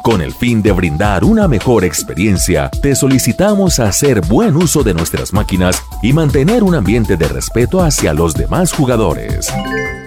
Con el fin de brindar una mejor experiencia, te solicitamos hacer buen uso de nuestras máquinas y mantener un ambiente de respeto hacia los demás jugadores.